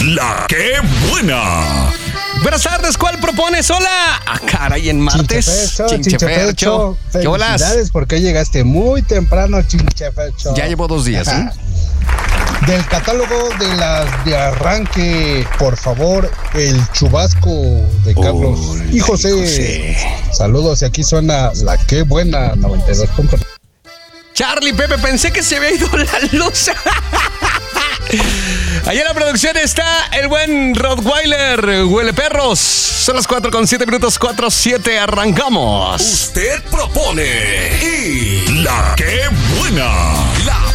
La que buena. Buenas tardes, ¿cuál propones? Hola. Ah, caray, en martes. Chinchefercho. ¿Qué bolas? Felicidades porque llegaste muy temprano, Chinchefercho. Ya llevo 2 días, ¿sí? Del catálogo de arranque, por favor, el chubasco de Carlos y José. Saludos, y aquí suena La que buena 92. Charlie, Pepe, pensé que se había ido la luz. Allá en la producción está el buen Rottweiler, Huele Perros. Son las 4:07 minutos, 4:07, arrancamos. Usted propone y La que buena. La